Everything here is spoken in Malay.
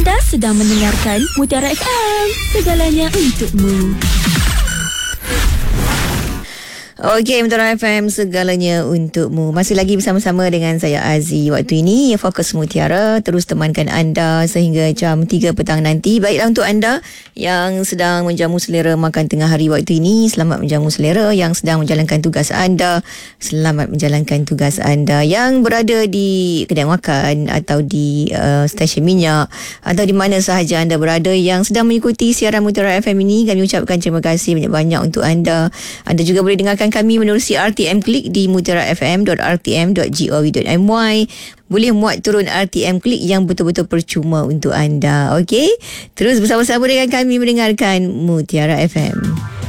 Anda sedang mendengarkan Mutiara FM, segalanya untukmu. Okey, Mutiara FM, segalanya untukmu. Masih lagi bersama-sama dengan saya Aziz. Waktu ini Fokus Mutiara terus temankan anda sehingga jam 3 petang nanti. Baiklah, untuk anda yang sedang menjamu selera makan tengah hari waktu ini, selamat menjamu selera. Yang sedang menjalankan tugas anda, selamat menjalankan tugas anda. Yang berada di kedai makan atau di stesen minyak atau di mana sahaja anda berada yang sedang mengikuti siaran Mutiara FM ini, kami ucapkan terima kasih banyak-banyak untuk anda. Anda juga boleh dengarkan kami menerusi RTM Klik di mutiarafm.rtm.gov.my. Boleh muat turun RTM Klik yang betul-betul percuma untuk anda. Okey? Terus bersama-sama dengan kami mendengarkan Mutiara FM.